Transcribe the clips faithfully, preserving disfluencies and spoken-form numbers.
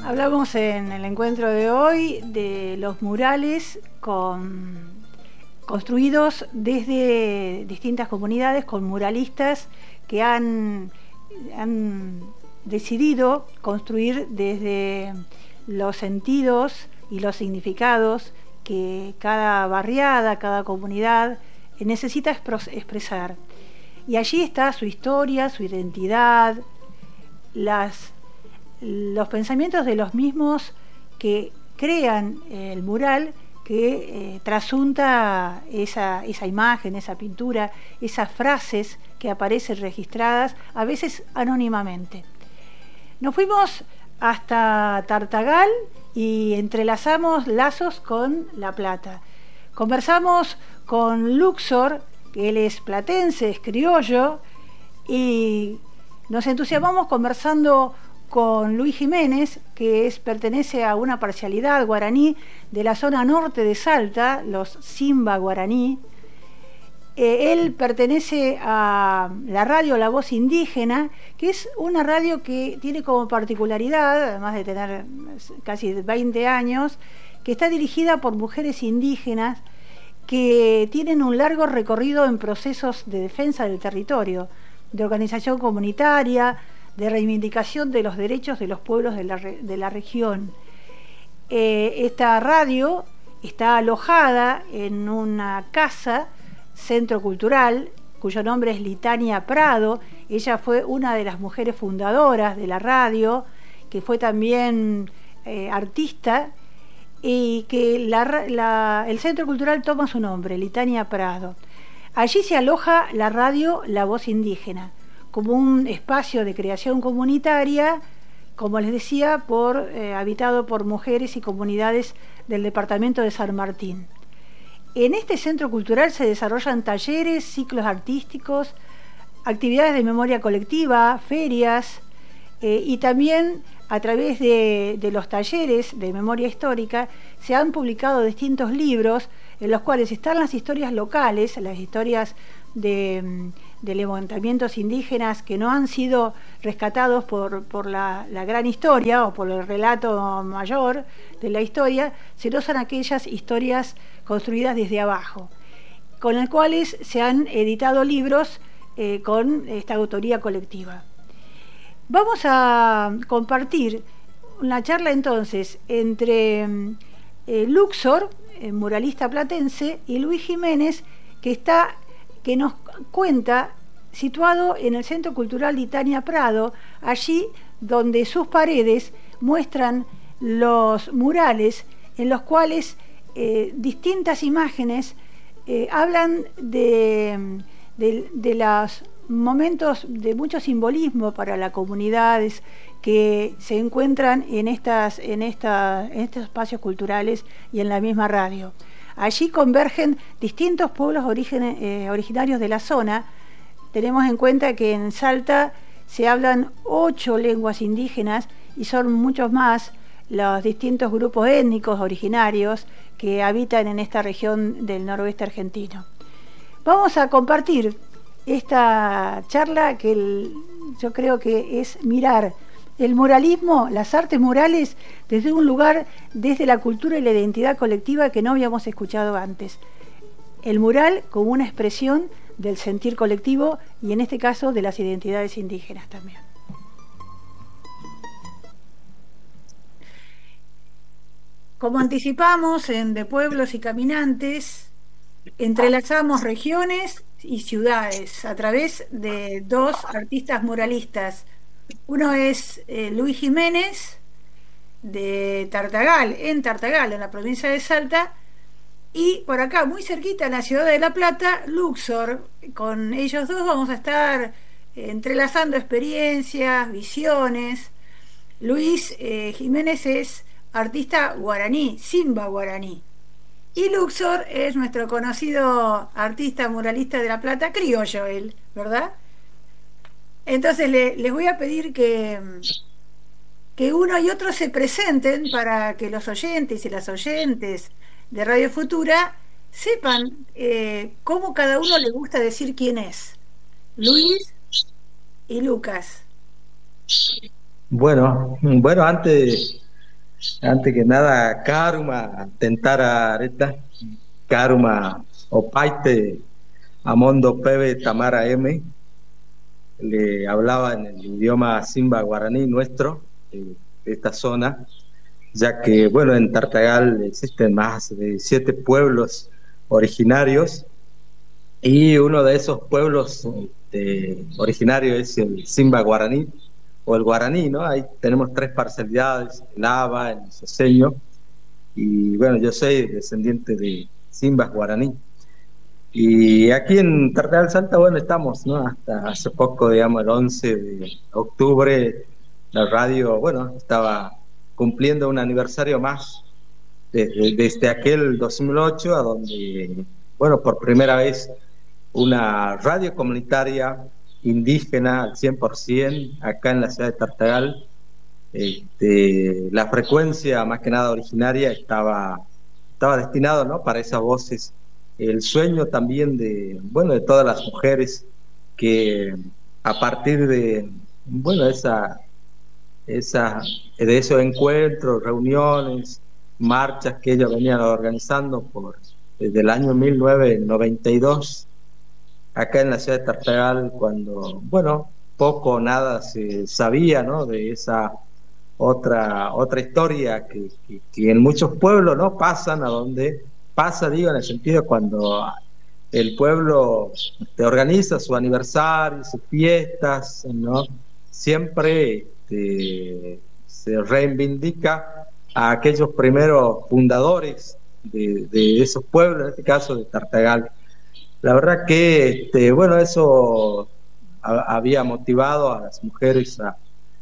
Hablamos en el encuentro de hoy de los murales con, construidos desde distintas comunidades con muralistas que han, han decidido construir desde los sentidos y los significados que cada barriada, cada comunidad necesita expresar. Y allí está su historia, su identidad, las los pensamientos de los mismos que crean el mural que eh, trasunta esa, esa imagen, esa pintura, esas frases que aparecen registradas, a veces anónimamente. Nos fuimos hasta Tartagal y entrelazamos lazos con La Plata. Conversamos con Luxor, que él es platense, es criollo, y nos entusiasmamos conversando con Luis Jiménez, que es, pertenece a una parcialidad guaraní de la zona norte de Salta, los Simba guaraní. Eh, él pertenece a la radio La Voz Indígena, que es una radio que tiene como particularidad, además de tener casi veinte años, que está dirigida por mujeres indígenas que tienen un largo recorrido en procesos de defensa del territorio, de organización comunitaria, de reivindicación de los derechos de los pueblos de la, de la región. Eh, esta radio está alojada en una casa, centro cultural, cuyo nombre es Litania Prado. Ella fue una de las mujeres fundadoras de la radio, que fue también eh, artista, y que la, la, el centro cultural toma su nombre, Litania Prado. Allí se aloja la radio La Voz Indígena, como un espacio de creación comunitaria, como les decía, por, eh, habitado por mujeres y comunidades del departamento de San Martín. En este centro cultural se desarrollan talleres, ciclos artísticos, actividades de memoria colectiva, ferias, eh, y también a través de, de los talleres de memoria histórica se han publicado distintos libros en los cuales están las historias locales, las historias de, de levantamientos indígenas que no han sido rescatados por, por la, la gran historia o por el relato mayor de la historia, sino son aquellas historias construidas desde abajo, con las cuales se han editado libros eh, con esta autoría colectiva. Vamos a compartir una charla entonces entre eh, Luxor, eh, muralista platense, y Luis Jiménez, que está que nos cuenta, situado en el Centro Cultural Litania Prado, allí donde sus paredes muestran los murales en los cuales eh, distintas imágenes eh, hablan de, de, de los momentos de mucho simbolismo para las comunidades que se encuentran en, estas, en, esta, en estos espacios culturales y en la misma radio. Allí convergen distintos pueblos origen, eh, originarios de la zona. Tenemos en cuenta que en Salta se hablan ocho lenguas indígenas y son muchos más los distintos grupos étnicos originarios que habitan en esta región del noroeste argentino. Vamos a compartir esta charla que el, yo creo que es mirar el muralismo, las artes murales, desde un lugar, desde la cultura y la identidad colectiva que no habíamos escuchado antes. El mural como una expresión del sentir colectivo y en este caso de las identidades indígenas también. Como anticipamos en De Pueblos y Caminantes, entrelazamos regiones y ciudades a través de dos artistas muralistas. Uno es eh, Luis Jiménez, de Tartagal, en Tartagal, en la provincia de Salta, y por acá, muy cerquita, en la ciudad de La Plata, Luxor. Con ellos dos vamos a estar eh, entrelazando experiencias, visiones. Luis eh, Jiménez es artista guaraní, Simba guaraní, y Luxor es nuestro conocido artista muralista de La Plata, criollo él, ¿verdad? Entonces le, les voy a pedir que, que uno y otro se presenten para que los oyentes y las oyentes de Radio Futura sepan eh, cómo cada uno le gusta decir quién es. Luis y Lucas. Bueno, bueno, antes Antes que nada, Karuma, Tentara Areta, Karuma, Opaite, Amondo Pebe, Tamara M, le hablaba en el idioma Simba Guaraní nuestro, de, de esta zona, ya que, bueno, en Tartagal existen más de siete pueblos originarios y uno de esos pueblos este, originarios es el Simba Guaraní o el Guaraní, ¿no? Ahí tenemos tres parcialidades, el Aba, el Soseño, y bueno, yo soy descendiente de Simbas Guaraní. Y aquí en Tartagal Salta, bueno, estamos, ¿no? Hasta hace poco, digamos, el once de octubre, la radio, bueno, estaba cumpliendo un aniversario más desde, desde aquel dos mil ocho, a donde, bueno, por primera vez una radio comunitaria indígena al cien por ciento acá en la ciudad de Tartagal. Este, la frecuencia más que nada originaria estaba, estaba destinado, ¿no? Para esas voces. El sueño también de, bueno, de todas las mujeres que a partir de, bueno, esa, esa, de esos encuentros, reuniones, marchas que ellos venían organizando por, desde el año mil novecientos noventa y dos, acá en la ciudad de Tartagal, cuando, bueno, poco o nada se sabía, ¿no? De esa otra, otra historia que, que, que en muchos pueblos, ¿no? Pasan, a donde pasa, digo, en el sentido cuando el pueblo te organiza su aniversario, sus fiestas, ¿no? Siempre este, se reivindica a aquellos primeros fundadores de, de esos pueblos, en este caso de Tartagal. La verdad que, este, bueno, eso a, había motivado a las mujeres a,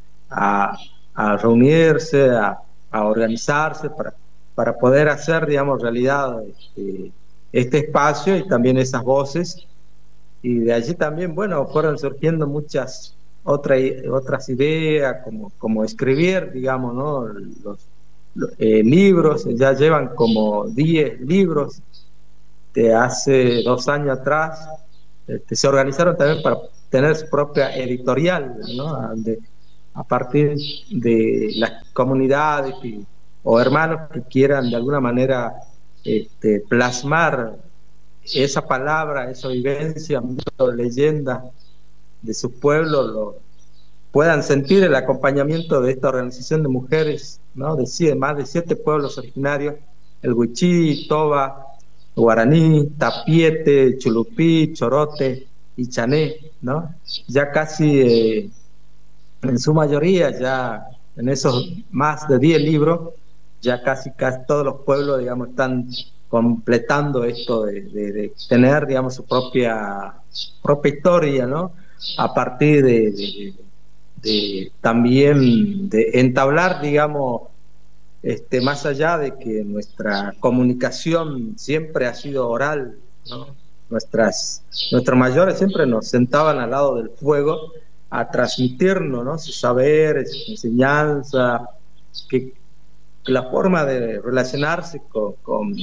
a, a reunirse, a, a organizarse para, para poder hacer, digamos, realidad este, este espacio y también esas voces. Y de allí también, bueno, fueron surgiendo muchas otra, otras ideas, como, como escribir, digamos, ¿no? Los, los eh, libros, ya llevan como diez libros. De hace dos años atrás este, se organizaron también para tener su propia editorial, ¿no? Donde, a partir de las comunidades y, o hermanos que quieran de alguna manera este, plasmar esa palabra, esa vivencia, leyenda de su pueblo, lo, puedan sentir el acompañamiento de esta organización de mujeres, ¿no? De, de más de siete pueblos originarios, el Huichí, Toba, Guaraní, Tapiete, Chulupí, Chorote y Chané, ¿no? Ya casi eh, en su mayoría, ya en esos más de diez libros, ya casi, casi todos los pueblos, digamos, están completando esto de, de, de tener, digamos, su propia, propia historia, ¿no? A partir de, de, de también de entablar, digamos, Este, más allá de que nuestra comunicación siempre ha sido oral, ¿no? Nuestras, nuestros mayores siempre nos sentaban al lado del fuego a transmitirnos, ¿no? Sus saberes, su enseñanza, que, que la forma de relacionarse con, con,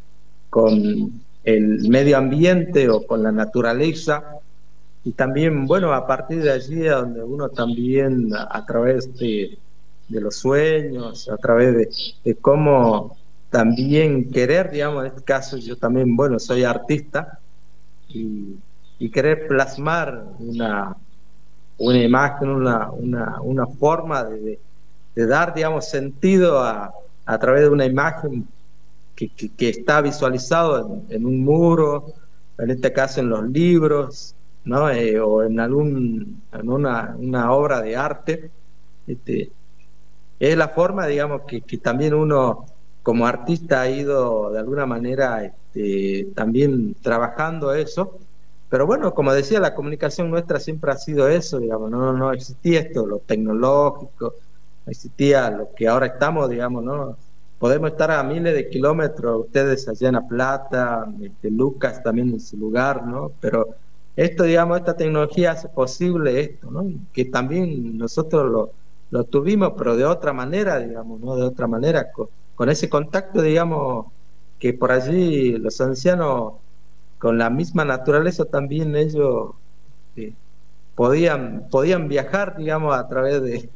con el medio ambiente o con la naturaleza. Y también, bueno, a partir de allí, donde uno también a, a través de de los sueños, a través de, de cómo también querer, digamos, en este caso yo también, bueno, soy artista y, y querer plasmar una, una imagen, una, una, una forma de, de, de dar, digamos, sentido a, a través de una imagen que, que, que está visualizado en, en un muro, en este caso en los libros, ¿no? Eh, o en algún en una, una obra de arte. Este, es la forma, digamos, que, que también uno como artista ha ido de alguna manera este, también trabajando eso. Pero bueno, como decía, la comunicación nuestra siempre ha sido eso, digamos, no, no existía esto, lo tecnológico, no existía lo que ahora estamos, digamos, ¿no? Podemos estar a miles de kilómetros, ustedes allá en La Plata, este, Lucas también en su lugar, ¿no? Pero esto, digamos, esta tecnología hace posible esto, ¿no? Que también nosotros lo lo tuvimos, pero de otra manera, digamos, ¿no? De otra manera, con, con ese contacto, digamos, que por allí los ancianos, con la misma naturaleza también ellos eh, podían, podían viajar, digamos, a través de,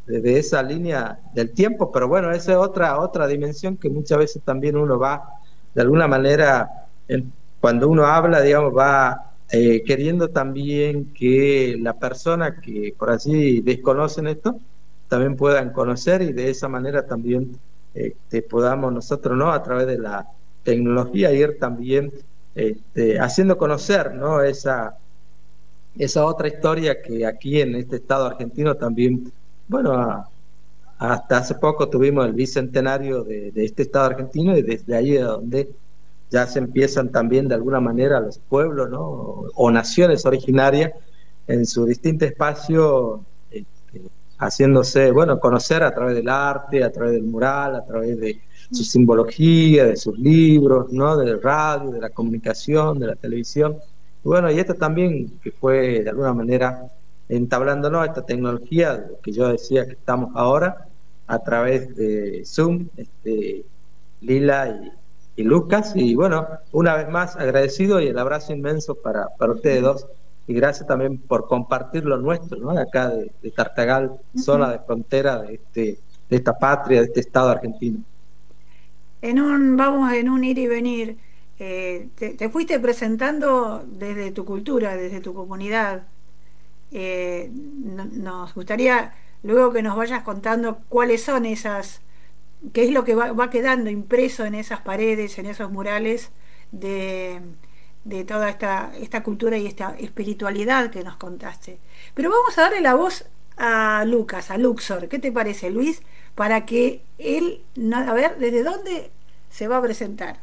desde esa línea del tiempo, pero bueno, esa es otra, otra dimensión que muchas veces también uno va, de alguna manera, en- cuando uno habla, digamos, va eh, queriendo también que la persona que por así desconocen esto, también puedan conocer y de esa manera también este, podamos nosotros, ¿no? A través de la tecnología ir también este, haciendo conocer, ¿no? Esa, esa otra historia que aquí en este estado argentino también, bueno, a- hasta hace poco tuvimos el bicentenario de, de este estado argentino y desde ahí es donde ya se empiezan también de alguna manera los pueblos, ¿no? O, o naciones originarias en su distinto espacio, este, haciéndose, bueno, conocer a través del arte, a través del mural, a través de su simbología, de sus libros, ¿no? Del radio, de la comunicación, de la televisión. Y bueno, y esto también que fue de alguna manera entablándonos esta tecnología, de lo que yo decía que estamos ahora, a través de Zoom, este, Lila y, y Lucas. Y bueno, una vez más agradecido y el abrazo inmenso para, para ustedes dos. Y gracias también por compartir lo nuestro, ¿no? De acá de, de Tartagal, zona de frontera de, este, de esta patria, de este estado argentino. En un, vamos en un ir y venir. Eh, te, te fuiste presentando desde tu cultura, desde tu comunidad. Eh, no- nos gustaría luego que nos vayas contando cuáles son esas, qué es lo que va, va quedando impreso en esas paredes, en esos murales de, de toda esta, esta cultura y esta espiritualidad que nos contaste. Pero vamos a darle la voz a Lucas, a Luxor. ¿Qué te parece, Luis? Para que él, no- a ver, ¿desde dónde se va a presentar?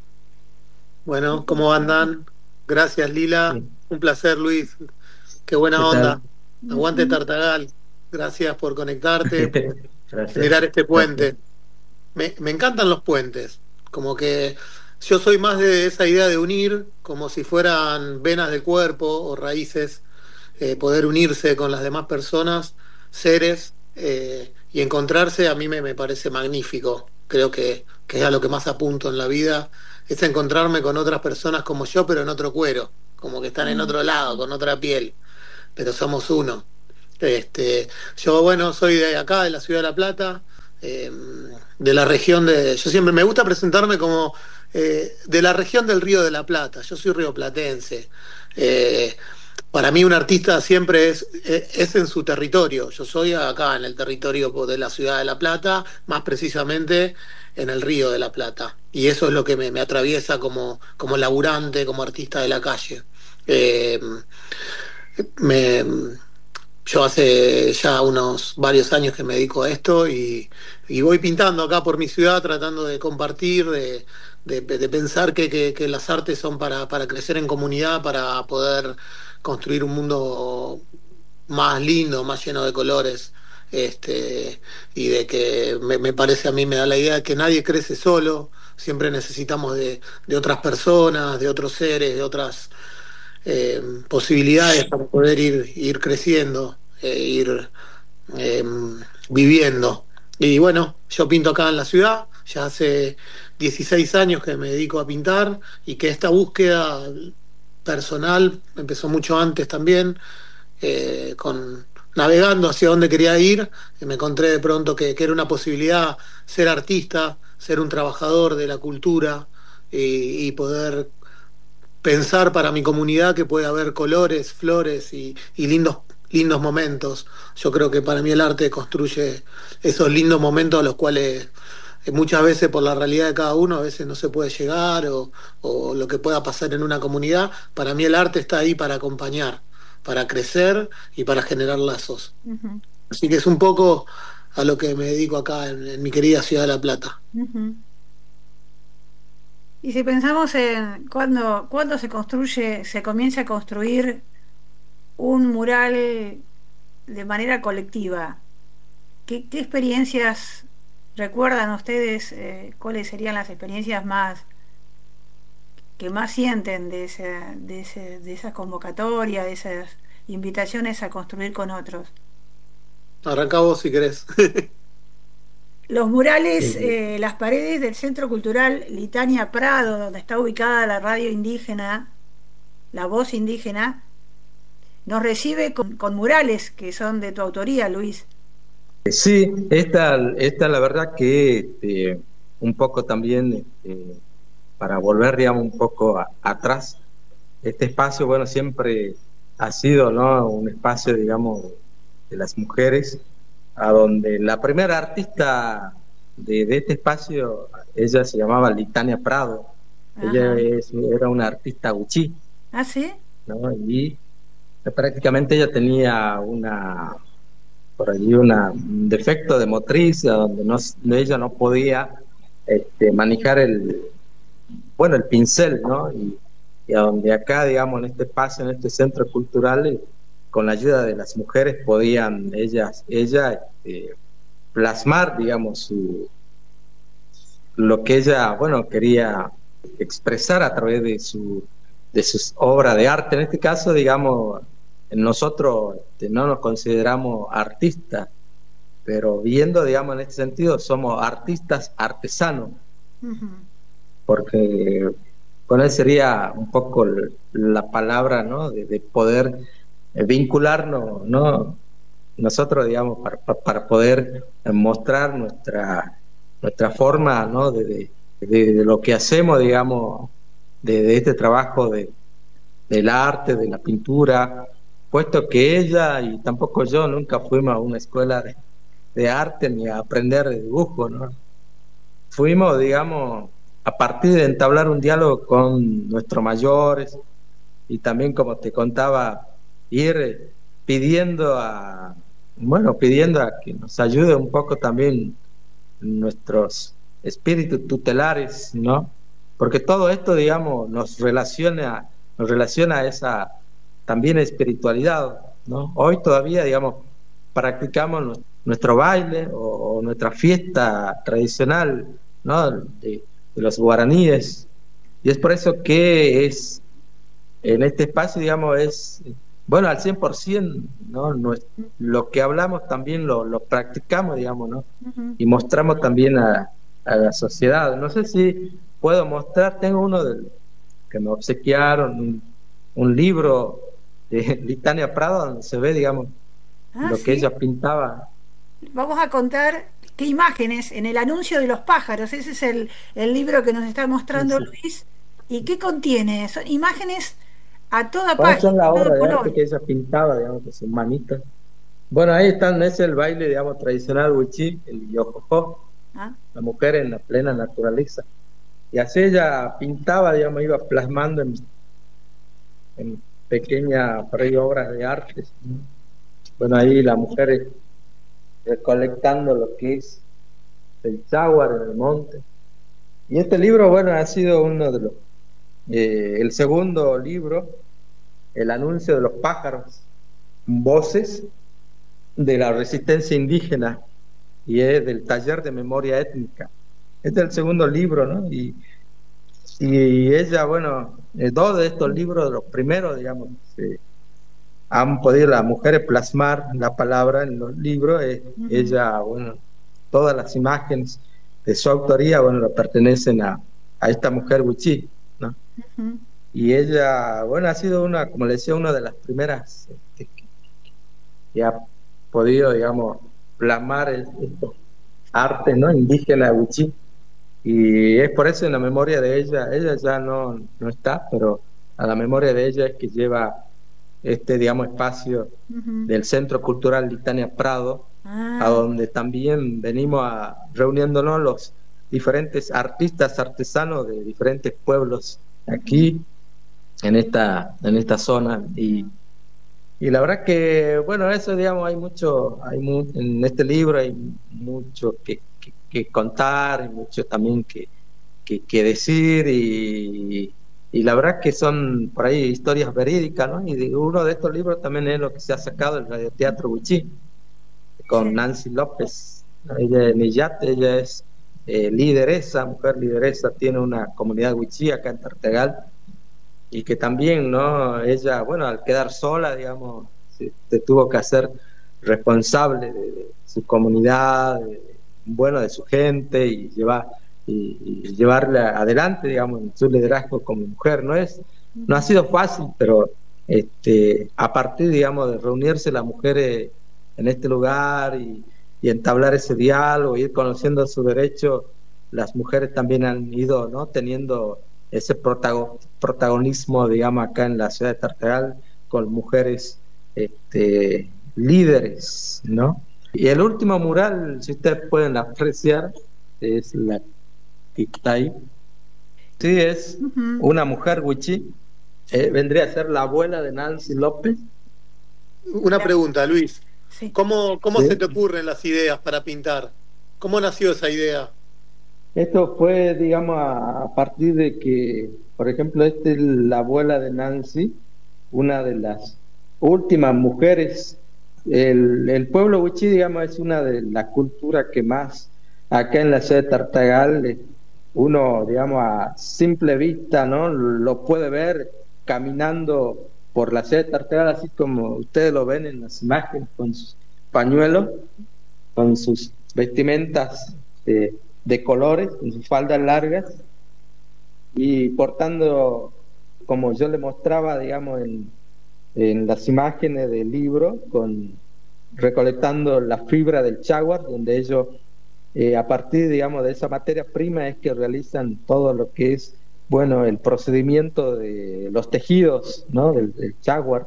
Bueno, ¿cómo andan? Gracias, Lila. Sí. Un placer, Luis. Qué ¿Qué buena onda. tal? Aguante Tartagal. Gracias por conectarte, por generar Gracias. este Gracias. puente. Me, me encantan los puentes. Como que yo soy más de esa idea de unir, como si fueran venas del cuerpo o raíces, eh, poder unirse con las demás personas, seres, eh, y encontrarse a mí me, me parece magnífico. Creo que, que es a lo que más apunto en la vida, es encontrarme con otras personas como yo, pero en otro cuero, como que están en Mm. otro lado, con otra piel, pero somos uno. Este, yo, bueno, soy de acá, de la ciudad de La Plata, eh, de la región de. Yo siempre me gusta presentarme como eh, de la región del Río de la Plata. Yo soy rioplatense. Eh, para mí, un artista siempre es, es, es en su territorio. Yo soy acá, en el territorio de la ciudad de La Plata, más precisamente en el Río de la Plata. Y eso es lo que me, me atraviesa como, como laburante, como artista de la calle. Eh, me, yo hace ya unos varios años que me dedico a esto y, y voy pintando acá por mi ciudad, tratando de compartir, de, de- de pensar que, que- que las artes son para, para crecer en comunidad, para poder construir un mundo más lindo, más lleno de colores. Este, y de que me, me parece a mí, me da la idea de que nadie crece solo, siempre necesitamos de, de otras personas, de otros seres, de otras eh, posibilidades para poder ir, ir creciendo, eh, ir eh, viviendo. Y bueno, yo pinto acá en la ciudad, ya hace dieciséis años que me dedico a pintar y que esta búsqueda personal empezó mucho antes también, eh, con navegando hacia dónde quería ir, y me encontré de pronto que, que era una posibilidad ser artista, ser un trabajador de la cultura y, y poder pensar para mi comunidad que puede haber colores, flores y, y lindos, lindos momentos. Yo creo que para mí el arte construye esos lindos momentos a los cuales eh, muchas veces por la realidad de cada uno a veces no se puede llegar o, o lo que pueda pasar en una comunidad. Para mí el arte está ahí para acompañar, para crecer y para generar lazos. Ujú, Así que es un poco a lo que me dedico acá en, en mi querida ciudad de La Plata. ujú. Y si pensamos en cuándo, cuándo se construye, se comienza a construir un mural de manera colectiva, ¿qué, qué experiencias recuerdan ustedes? Eh, ¿cuáles serían las experiencias más que más sienten de ese, de ese, de esas convocatorias, de esas invitaciones a construir con otros? Arrancá vos si querés. Los murales, Eh, eh, las paredes del Centro Cultural Litania Prado, donde está ubicada la radio indígena, la voz indígena, nos recibe con, con murales que son de tu autoría, Luis. Sí, esta, esta la verdad que este, un poco también, este, para volver, digamos, un poco a- atrás, este espacio, bueno, siempre ha sido, ¿no?, un espacio, digamos, de las mujeres, a donde la primera artista de, de este espacio, ella se llamaba Litania Prado. Ella Ajá. es, era una artista guchí, ¿Ah, sí? ¿no? Y prácticamente ella tenía una, por allí una, un defecto de motriz, a donde no, ella no podía este, manejar el, bueno, el pincel, ¿no? Y, y a donde acá, digamos, en este espacio, en este centro cultural, eh, con la ayuda de las mujeres podían ellas, ella, este, plasmar, digamos, su, lo que ella, bueno, quería expresar a través de su de sus obras de arte. En este caso, digamos, nosotros este, no nos consideramos artistas, pero viendo, digamos, en este sentido, somos artistas artesanos, Ujú. porque con él sería un poco la palabra, ¿no?, de, de poder eh, vincularnos, ¿no?, nosotros, digamos, para, para poder mostrar nuestra nuestra forma, ¿no?, de, de, de, de lo que hacemos, digamos, de, de este trabajo de, del arte, de la pintura, puesto que ella y tampoco yo nunca fuimos a una escuela de, de arte ni a aprender de dibujo, ¿no? Fuimos, digamos, a partir de entablar un diálogo con nuestros mayores y también, como te contaba, ir pidiendo a, bueno, pidiendo a que nos ayude un poco también nuestros espíritus tutelares, ¿no? Porque todo esto, digamos, nos relaciona, nos relaciona a esa también espiritualidad, ¿no? Hoy todavía, digamos, practicamos nuestro baile o, o nuestra fiesta tradicional, ¿no?, de, de los guaraníes, y es por eso que es en este espacio, digamos, es, bueno, al cien por ciento, ¿no? No es, lo que hablamos también lo, lo practicamos, digamos, ¿no? Ujú. Y mostramos también a, a la sociedad. No sé si puedo mostrar, tengo uno del, que me obsequiaron, un, un libro de Litania Prado, donde se ve, digamos, Ah, lo que sí. ella pintaba. Vamos a contar qué imágenes en el anuncio de los pájaros. Ese es el, el libro que nos está Sí, mostrando sí. Luis. ¿Y qué contiene? Son imágenes a toda Bueno, página, son las a obras todo de arte color. que ella pintaba, digamos, con sus manitas. Bueno, ahí están, es el baile, digamos, tradicional wichí, el yojojo, ¿Ah? la mujer en la plena naturaleza. Y así ella pintaba, digamos, iba plasmando en, en pequeñas por ahí, obras de arte, ¿no? Bueno, ahí la mujer eh, recolectando lo que es el jaguar en el monte. Y este libro, bueno, ha sido uno de los, eh, el segundo libro, El anuncio de los pájaros, voces de la resistencia indígena, y es del taller de memoria étnica. Este es el segundo libro, ¿no? Y, y ella, bueno, eh, dos de estos libros, los primeros, digamos, eh, han podido las mujeres plasmar la palabra en los libros. Eh, Ujú, ella, bueno, todas las imágenes de su autoría, bueno, lo pertenecen a, a esta mujer wichí, ¿no? ujú. Y ella, bueno, ha sido una, como le decía, una de las primeras este, que, que ha podido, digamos, plasmar el, estos artes, ¿no?, indígenas wichí. Y es por eso en la memoria de ella, ella ya no, no está, pero a la memoria de ella es que lleva este, digamos, espacio Ujú. del Centro Cultural Litania Prado, a Ah, donde también venimos a, reuniéndonos los diferentes artistas artesanos de diferentes pueblos ujú, aquí en esta, en esta zona. Y, y la verdad que, bueno, eso, digamos, hay mucho, hay mu en este libro hay mucho que, que, que contar, y mucho también que, que, que decir, y, y la verdad que son por ahí historias verídicas, ¿no? Y de uno de estos libros también es lo que se ha sacado el radioteatro Wichí, con sí. Nancy López. Ella es Niyat, ella es eh, lideresa, mujer lideresa, tiene una comunidad Wichí acá en Tartagal, y que también, ¿no? Ella, bueno, al quedar sola, digamos, se, se tuvo que hacer responsable de, de su comunidad, de, bueno, de su gente, y llevar y, y llevarla adelante, digamos, en su liderazgo como mujer. No es, no ha Ujú, sido fácil, pero este, a partir, digamos, de reunirse las mujeres en este lugar y, y entablar ese diálogo, ir conociendo su derecho. Las mujeres también han ido, ¿no?, teniendo ese protago- protagonismo, digamos, acá en la ciudad de Tartagal, con mujeres este, líderes, ¿no? Y el último mural, si ustedes pueden apreciar, es la que está ahí. Sí, es Ujú. una mujer wichí, eh, vendría a ser la abuela de Nancy López. Una pregunta, Luis. Sí. ¿Cómo, cómo Sí. se te ocurren las ideas para pintar? ¿Cómo nació esa idea? Esto fue, digamos, a, a partir de que, por ejemplo, esta es la abuela de Nancy, una de las últimas mujeres. El, el pueblo wichí, digamos, es una de las culturas que más acá en la ciudad de Tartagal, eh, uno, digamos, a simple vista, ¿no?, lo puede ver caminando por la ciudad de Tartagal, así como ustedes lo ven en las imágenes, con sus pañuelos, con sus vestimentas eh, de colores, con sus faldas largas y portando, como yo le mostraba, digamos, en, en las imágenes del libro, con recolectando la fibra del cháguar, donde ellos, eh, a partir, digamos, de esa materia prima es que realizan todo lo que es, bueno, el procedimiento de los tejidos, ¿no?, del, del cháguar.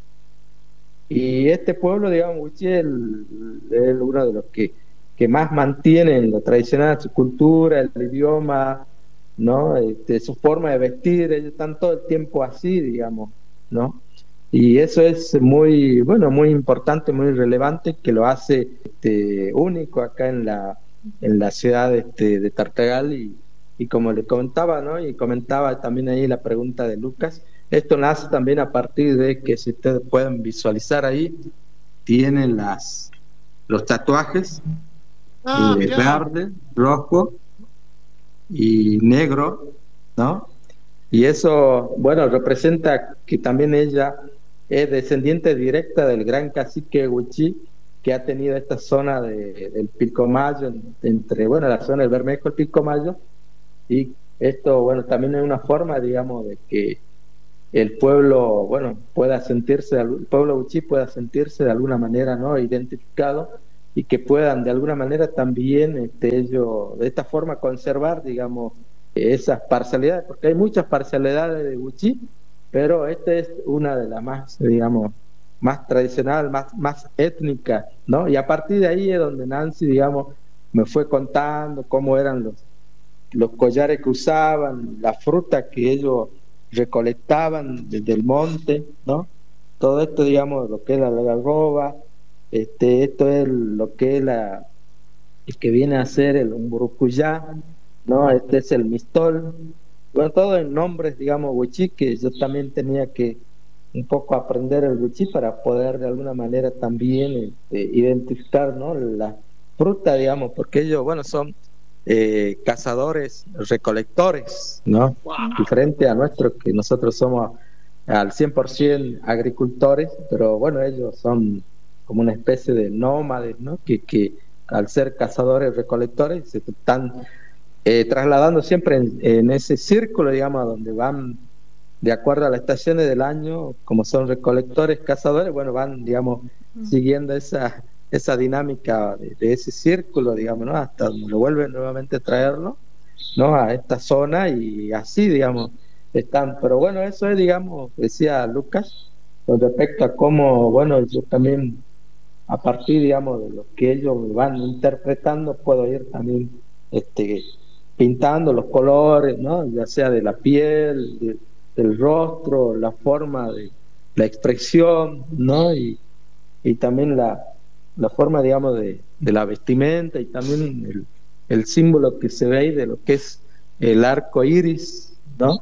Y este pueblo, digamos, wichí, es uno de los que, que más mantienen lo tradicional, su cultura, el idioma, ¿no?, este, su forma de vestir. Ellos están todo el tiempo así, digamos, ¿no? Y eso es muy, bueno, muy importante, muy relevante, que lo hace este, único acá en la, en la ciudad este, de Tartagal. Y, y como le comentaba, ¿no?, y comentaba también ahí la pregunta de Lucas, esto nace también a partir de que, si ustedes pueden visualizar ahí, tienen las, los tatuajes Ah, eh, mirá. verde, rojo y negro, ¿no? Y eso, bueno, representa que también ella es descendiente directa del gran cacique wichí, que ha tenido esta zona de, del Pilcomayo, entre, bueno, la zona del Bermejo, el Pilcomayo, y esto, bueno, también es una forma, digamos, de que el pueblo, bueno, pueda sentirse, el pueblo wichí pueda sentirse de alguna manera, ¿no?, identificado, y que puedan de alguna manera también este, ellos, de esta forma, conservar, digamos, esas parcialidades, porque hay muchas parcialidades de wichí, pero esta es una de las más, digamos, más tradicional, más, más étnica, ¿no? Y a partir de ahí es donde Nancy, digamos, me fue contando cómo eran los, los collares que usaban, la fruta que ellos recolectaban desde el monte, ¿no? Todo esto, digamos, lo que es la algarroba, este, esto es lo que es la, el que viene a ser el umburucuyá, ¿no? Este es el mistol, bueno, todo en nombres, digamos, wichí, que yo también tenía que un poco aprender el wichí para poder de alguna manera también este, identificar, ¿no?, la fruta, digamos, porque ellos, bueno, son eh, cazadores, recolectores, ¿no? Wow. Diferente a nuestros, que nosotros somos al cien por ciento agricultores, pero bueno, ellos son como una especie de nómades, ¿no?, que, que al ser cazadores, recolectores, se están eh, trasladando siempre en, en ese círculo, digamos, donde van de acuerdo a las estaciones del año, como son recolectores, cazadores, bueno, van, digamos, mm. siguiendo esa esa dinámica de, de ese círculo, digamos, ¿no?, hasta donde lo vuelven nuevamente a traerlo, ¿no?, a esta zona, y así, digamos, están. Pero bueno, eso es, digamos, decía Lucas, con respecto a cómo, bueno, yo también, a partir, digamos, de lo que ellos van interpretando, puedo ir también este, pintando los colores, ¿no?, ya sea de la piel, de, del rostro, la forma de la expresión, ¿no?, y, y también la la forma, digamos, de, de la vestimenta, y también el, el símbolo que se ve ahí de lo que es el arco iris, ¿no?,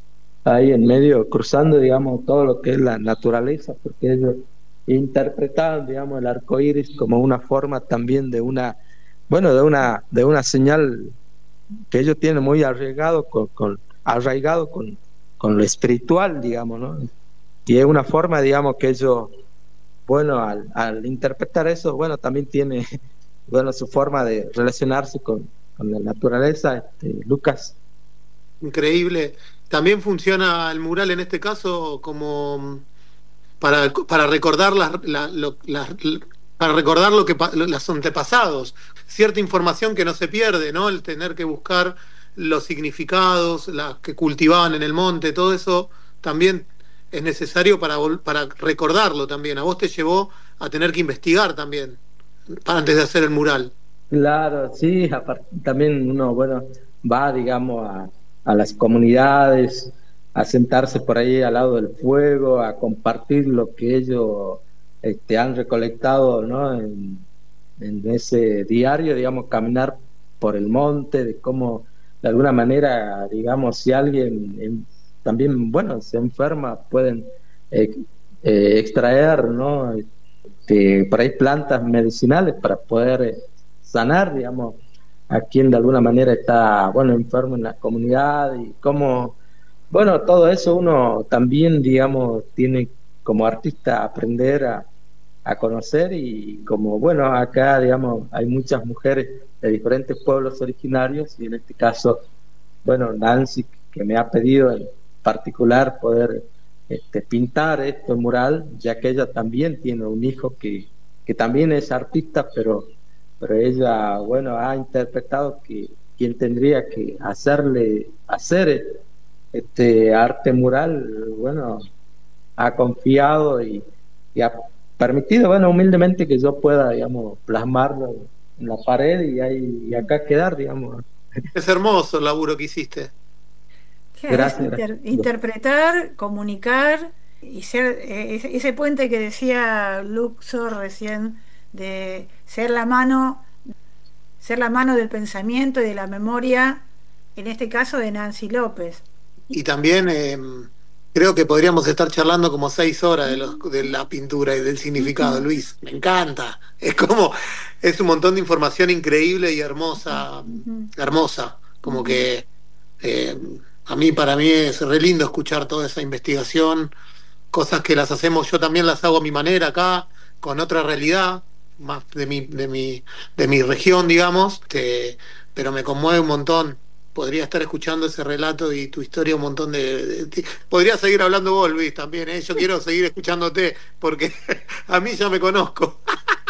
ahí en medio, cruzando, digamos, todo lo que es la naturaleza, porque ellos interpretaban, digamos, el arco iris como una forma también de una, bueno, de una, de una señal que ellos tienen muy arraigado con, con, arraigado con, con lo espiritual, digamos, ¿no? Y es una forma, digamos, que ellos, bueno, al, al interpretar eso, bueno, también tiene, bueno, su forma de relacionarse con, con la naturaleza. Este, Lucas. Increíble. También funciona el mural en este caso como para, para recordar las, la, lo, las, para recordar lo que los antepasados, cierta información que no se pierde, ¿no? El tener que buscar los significados, las que cultivaban en el monte, todo eso también es necesario para, para recordarlo también. A vos te llevó a tener que investigar también, para antes de hacer el mural. Claro, sí, aparte, también uno, bueno, va, digamos, a, a las comunidades, a sentarse por ahí al lado del fuego, a compartir lo que ellos este, han recolectado, ¿no? En, en ese diario, digamos, caminar por el monte, de cómo, de alguna manera, digamos, si alguien en, también, bueno, se enferma, pueden eh, eh, extraer, ¿no? Este, por ahí plantas medicinales para poder eh, sanar, digamos, a quien de alguna manera está, bueno, enfermo en la comunidad, y cómo, bueno, todo eso uno también, digamos, tiene como artista aprender a, a conocer. Y como, bueno, acá, digamos, hay muchas mujeres de diferentes pueblos originarios, y en este caso, bueno, Nancy, que me ha pedido en particular poder este, pintar este mural, ya que ella también tiene un hijo que, que también es artista, pero pero ella, bueno, ha interpretado que quien tendría que hacerle hacer este arte mural, bueno, ha confiado y, y ha permitido, bueno, humildemente que yo pueda, digamos, plasmarlo en la pared y, ahí, y acá quedar, digamos. Es hermoso el laburo que hiciste. Gracias. Inter, interpretar, comunicar y ser eh, ese puente que decía Luxor recién, de ser la mano ser la mano del pensamiento y de la memoria, en este caso de Nancy López. Y también eh, creo que podríamos estar charlando como seis horas de, los, de la pintura y del significado. Uh-huh. Luis, me encanta, es como es un montón de información increíble y hermosa. Uh-huh. Hermosa, como uh-huh. que eh, a mí, para mí es re lindo escuchar toda esa investigación, cosas que las hacemos, yo también las hago a mi manera acá, con otra realidad más de mi, de mi, de mi región, digamos, este, pero me conmueve un montón. Podría estar escuchando ese relato y tu historia un montón de... de, de podría seguir hablando vos, Luis, también, ¿eh? Yo quiero seguir escuchándote, porque a mí ya me conozco.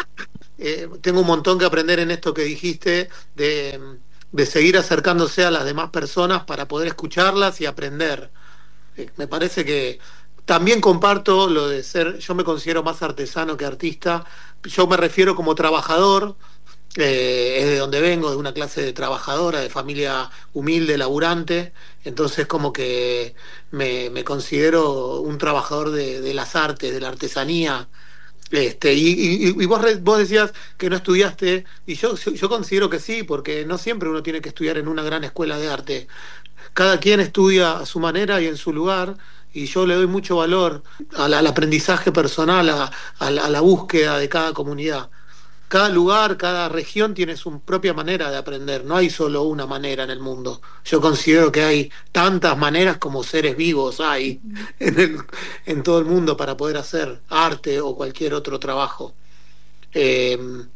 eh, tengo un montón que aprender en esto que dijiste, de, de seguir acercándose a las demás personas para poder escucharlas y aprender. Eh, me parece que también comparto lo de ser, yo me considero más artesano que artista. Yo me refiero como trabajador, eh, es de donde vengo, de una clase de trabajadora, de familia humilde, laburante, entonces como que me, me considero un trabajador de, de las artes, de la artesanía. Este, y, y, y vos, vos decías que no estudiaste, y yo, yo considero que sí, porque no siempre uno tiene que estudiar en una gran escuela de arte. Cada quien estudia a su manera y en su lugar, y yo le doy mucho valor al, al aprendizaje personal, a, a, la, a la búsqueda de cada comunidad. Cada lugar, cada región tiene su propia manera de aprender, no hay solo una manera en el mundo. Yo considero que hay tantas maneras como seres vivos hay en, el, en todo el mundo para poder hacer arte o cualquier otro trabajo. Eh,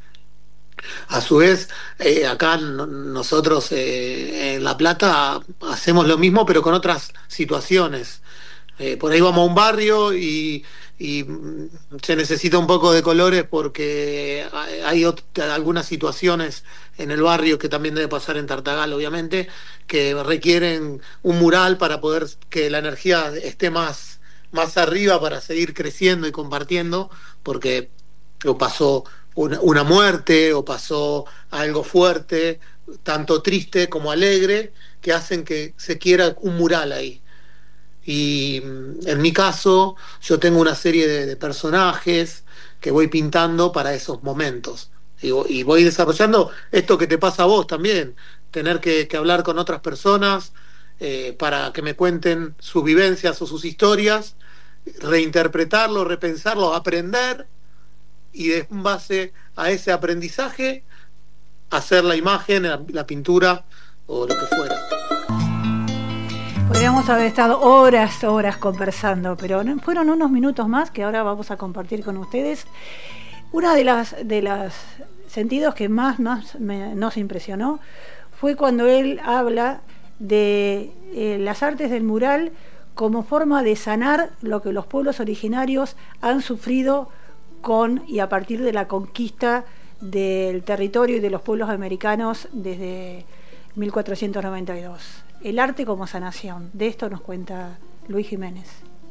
A su vez, eh, acá no, nosotros eh, en La Plata hacemos lo mismo, pero con otras situaciones. Eh, por ahí vamos a un barrio y, y se necesita un poco de colores porque hay ot- algunas situaciones en el barrio, que también debe pasar en Tartagal, obviamente, que requieren un mural para poder que la energía esté más, más arriba para seguir creciendo y compartiendo, porque lo pasó Una, una muerte o pasó algo fuerte, tanto triste como alegre, que hacen que se quiera un mural ahí. Y en mi caso, yo tengo una serie de, de personajes que voy pintando para esos momentos. Y, y voy desarrollando esto que te pasa a vos también, tener que, que hablar con otras personas eh, para que me cuenten sus vivencias o sus historias, reinterpretarlo, repensarlo, aprender, y en base a ese aprendizaje hacer la imagen, la, la pintura o lo que fuera. Podríamos haber estado horas, horas conversando, pero no, fueron unos minutos más que ahora vamos a compartir con ustedes. Una de las de los sentidos que más, más me, nos impresionó fue cuando él habla de eh, las artes del mural como forma de sanar lo que los pueblos originarios han sufrido con y a partir de la conquista del territorio y de los pueblos americanos desde mil cuatrocientos noventa y dos. El arte como sanación. De esto nos cuenta Luis Jiménez.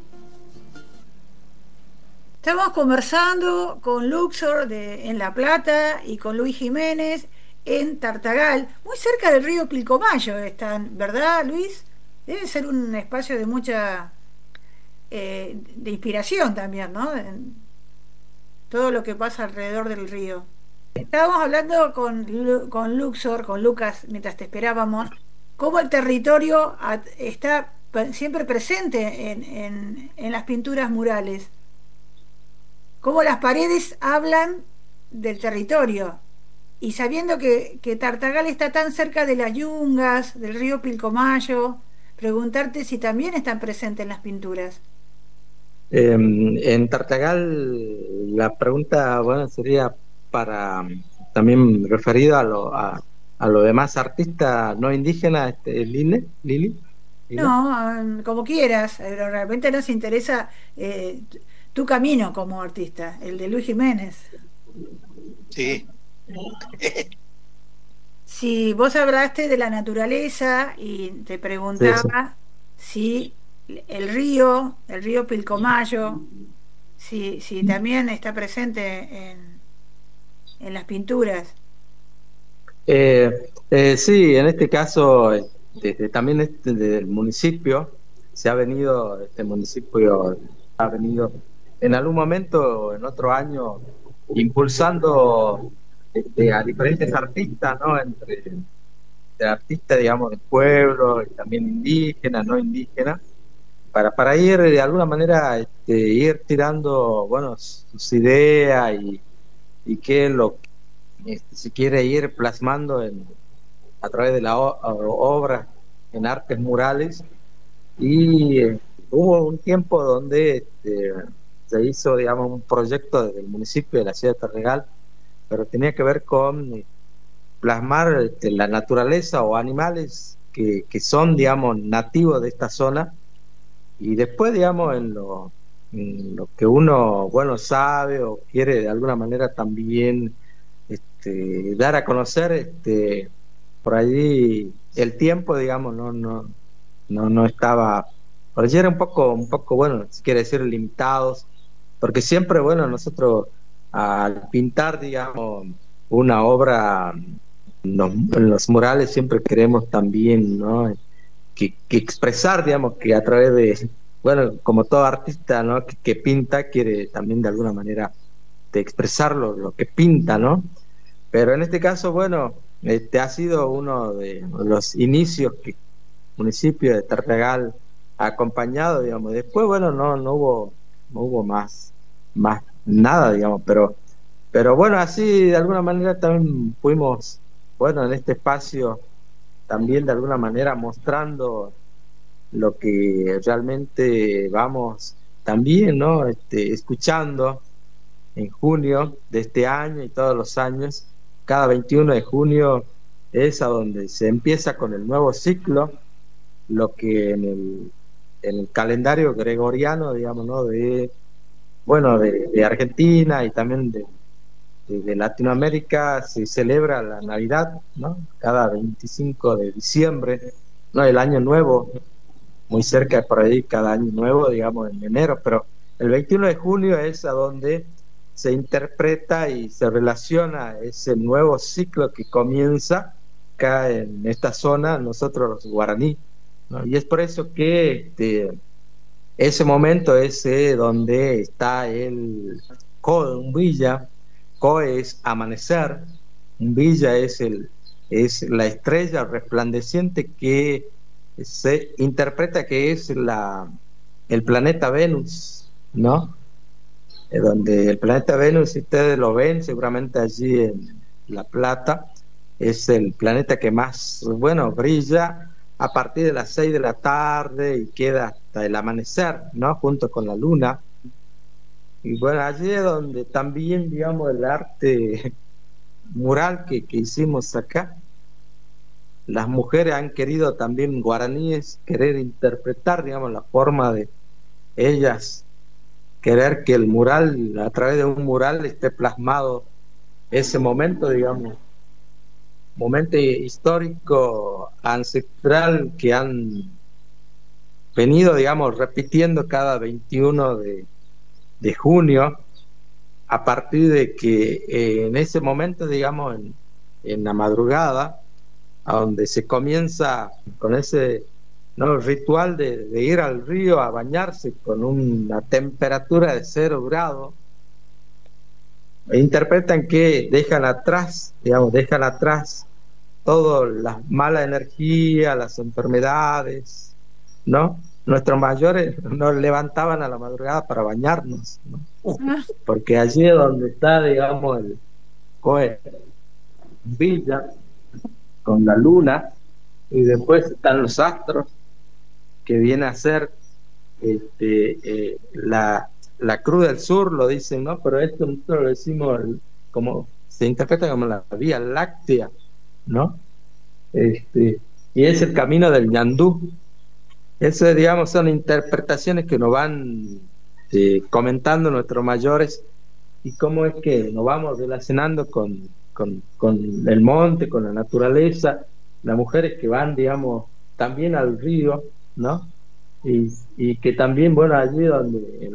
Estamos conversando con Luxor de, en La Plata y con Luis Jiménez en Tartagal, muy cerca del río Pilcomayo están, ¿verdad, Luis? Debe ser un espacio de mucha eh, de inspiración también, ¿no? En todo lo que pasa alrededor del río. Estábamos hablando con, con Luxor, con Lucas, mientras te esperábamos, cómo el territorio está siempre presente en, en, en las pinturas murales, cómo las paredes hablan del territorio. Y sabiendo que, que Tartagal está tan cerca de las Yungas, del río Pilcomayo, preguntarte si también están presentes en las pinturas. Eh, en Tartagal la pregunta, bueno, sería para también referido a lo a, a los demás artistas no indígenas, este, Lili, Lili. No, como quieras, pero realmente nos interesa eh, tu camino como artista, el de Luis Jiménez. Sí. Si vos hablaste de la naturaleza y te preguntaba sí, sí. si el río, el río Pilcomayo, si, si también está presente en, en las pinturas. Eh, eh, sí, en este caso, desde, también este, desde el municipio, se ha venido, este municipio ha venido en algún momento, en otro año, impulsando Este, a diferentes artistas, ¿no? Entre, entre artistas, digamos, del pueblo y también indígenas, no indígenas, para, para ir de alguna manera este, ir tirando, bueno, sus ideas y, y qué es lo que este, se quiere ir plasmando en, a través de la obra en artes murales. Y eh, hubo un tiempo donde este, se hizo, digamos, un proyecto del municipio de la ciudad de Tartagal, pero tenía que ver con plasmar este, la naturaleza o animales que, que son, digamos, nativos de esta zona, y después, digamos, en lo, en lo que uno, bueno, sabe o quiere de alguna manera también este, dar a conocer, este, por allí el tiempo, digamos, no, no, no, no estaba, por allí era un poco, un poco, bueno, si quiere decir, limitados, porque siempre, bueno, nosotros al pintar, digamos, una obra en los, en los murales siempre queremos también, ¿no? que, que expresar, digamos, que a través de, bueno, como todo artista, ¿no? que, que pinta, quiere también de alguna manera de expresar lo, lo que pinta, ¿no? Pero en este caso, bueno, este ha sido uno de los inicios que el municipio de Tartagal ha acompañado, digamos. Después, bueno, no, no hubo, no hubo más, más nada, digamos, pero pero bueno, así de alguna manera también fuimos, bueno, en este espacio también de alguna manera mostrando lo que realmente vamos también, ¿no? Este, escuchando en junio de este año y todos los años, cada veintiuno de junio es a donde se empieza con el nuevo ciclo, lo que en el, en el calendario gregoriano, digamos, ¿no? de bueno, de, de Argentina y también de, de, de Latinoamérica se celebra la Navidad, ¿no? Cada veinticinco de diciembre, ¿no? El Año Nuevo, muy cerca de por ahí, cada Año Nuevo, digamos, en enero, pero el veintiuno de junio es a donde se interpreta y se relaciona ese nuevo ciclo que comienza acá en esta zona, nosotros los guaraní, ¿no? Y es por eso que este, ese momento es eh, donde está el Ko, un villa. Ko es amanecer, un villa es, el, es la estrella resplandeciente que se interpreta que es la, el planeta Venus, ¿no? Eh, donde el planeta Venus, si ustedes lo ven, seguramente allí en La Plata, es el planeta que más, bueno, brilla a partir de las seis de la tarde y queda hasta el amanecer, ¿no? Junto con la luna. Y bueno, allí es donde también, digamos, el arte mural que, que hicimos acá, las mujeres han querido también, guaraníes, querer interpretar, digamos, la forma de ellas querer que el mural, a través de un mural, esté plasmado ese momento, digamos, momento histórico ancestral que han venido, digamos, repitiendo cada veintiuno de, de junio, a partir de que eh, en ese momento, digamos, en, en la madrugada, a donde se comienza con ese, ¿no?, ritual de, de ir al río a bañarse con una temperatura de cero grados, e interpretan que dejan atrás, digamos, dejan atrás toda la mala energía, las enfermedades, ¿no? Nuestros mayores nos levantaban a la madrugada para bañarnos, ¿no? Porque allí es donde está, digamos, el Coe Villa, con la luna, y después están los astros, que viene a ser este, eh, la, la Cruz del Sur, lo dicen, ¿no? Pero esto nosotros lo decimos como, se interpreta como la Vía Láctea, ¿no? Este, y es el camino del ñandú. Eso, digamos, son interpretaciones que nos van eh, comentando nuestros mayores, y cómo es que nos vamos relacionando con, con, con el monte, con la naturaleza, las mujeres que van, digamos, también al río, ¿no? Y, y que también, bueno, allí donde el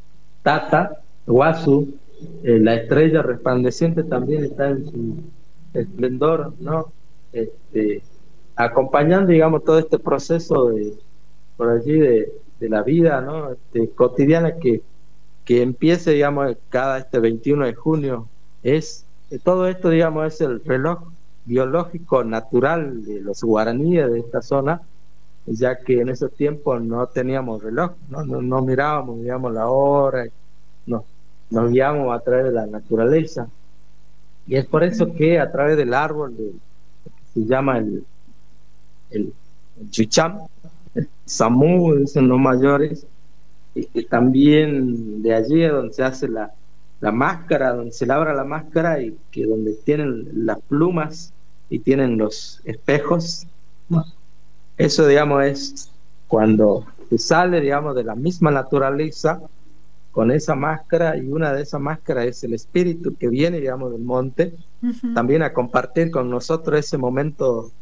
Tata, Guasu, eh, la estrella resplandeciente, también está en su esplendor, ¿no? Este, acompañando, digamos, todo este proceso de por allí de, de la vida, ¿no? Este, cotidiana que, que empiece, digamos, cada este veintiuno de junio. Es todo esto, digamos, es el reloj biológico natural de los guaraníes de esta zona, ya que en esos tiempos no teníamos reloj, no, no, no mirábamos, digamos, la hora, no, nos guiábamos a través de la naturaleza. Y es por eso que a través del árbol de, que se llama el, el, el chucham, el samú, dicen los mayores, y que también de allí es donde se hace la, la máscara, donde se labra la máscara, y que donde tienen las plumas y tienen los espejos. Eso, digamos, es cuando se sale, digamos, de la misma naturaleza con esa máscara, y una de esas máscaras es el espíritu que viene, digamos, del monte, uh-huh, también a compartir con nosotros ese momento